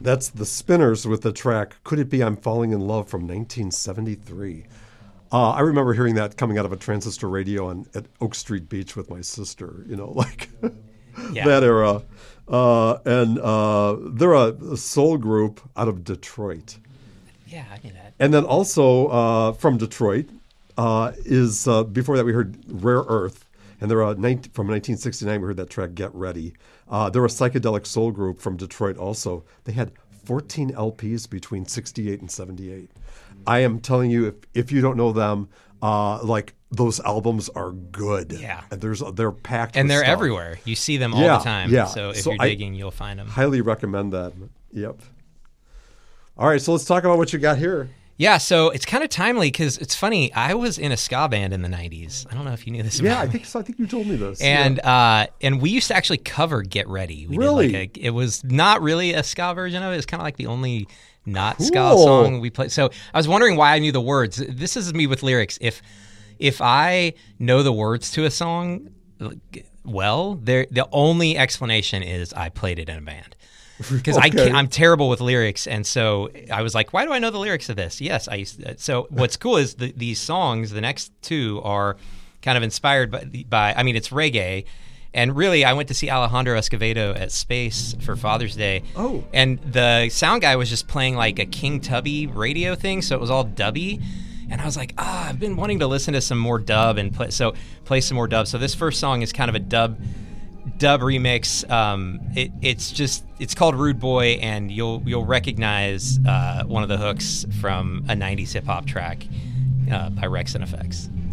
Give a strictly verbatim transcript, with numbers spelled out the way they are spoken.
That's the Spinners with the track "Could It Be I'm Falling in Love" from nineteen seventy-three. Uh, I remember hearing that coming out of a transistor radio on, at Oak Street Beach with my sister, you know, like yeah. that era. Uh, and uh, they're a, a soul group out of Detroit. Yeah, I knew that. And then also uh, from Detroit uh, is, uh, before that we heard Rare Earth. And they're a, from nineteen sixty-nine, we heard that track, Get Ready. Uh, they're a psychedelic soul group from Detroit also. They had fourteen L Ps between sixty-eight and seventy-eight. I am telling you, if, if you don't know them, uh, like those albums are good. Yeah. And there's they're packed and with they're stuff. everywhere. You see them all yeah, the time. Yeah. So if so you're I digging, you'll find them. Highly recommend that. Yep. All right, so let's talk about what you got here. Yeah, so it's kind of timely because it's funny. I was in a ska band in the nineties. I don't know if you knew this. Yeah, about I me. think so. I think you told me this. And yeah. uh, and we used to actually cover "Get Ready." We really? Did like a, it was not really a ska version of it. It's kind of like the only not cool. ska song we played. So I was wondering why I knew the words. This is me with lyrics. If if I know the words to a song, well, there the only explanation is I played it in a band. Because okay. I can't, I'm terrible with lyrics, and so I was like, "Why do I know the lyrics of this?" Yes, I used to. So what's cool is the, these songs. The next two are kind of inspired by, by. I mean, it's reggae, and really, I went to see Alejandro Escovedo at Space for Father's Day. Oh, and the sound guy was just playing like a King Tubby radio thing, so it was all dubby. And I was like, ah, I've been wanting to listen to some more dub and play. So play some more dub. So this first song is kind of a dub. dub remix. Um, it, it's just it's called Rude Boy, and you'll you'll recognize uh, one of the hooks from a nineties hip hop track uh, by Rex and Effects.